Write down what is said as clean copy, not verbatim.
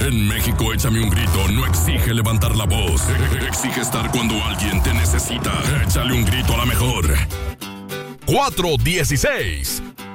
En México, échame un grito no exige levantar la voz. Exige estar cuando alguien te necesita. Échale un grito a la mejor. 416